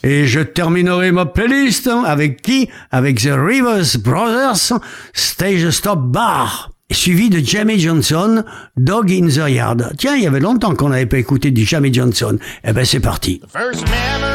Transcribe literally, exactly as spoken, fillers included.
Et je terminerai ma playlist avec qui? Avec The Rivers Brothers, Stage Stop Bar, suivi de Jamie Johnson, Dog in the Yard. Tiens, il y avait longtemps qu'on n'avait pas écouté du Jamie Johnson. Eh ben c'est parti.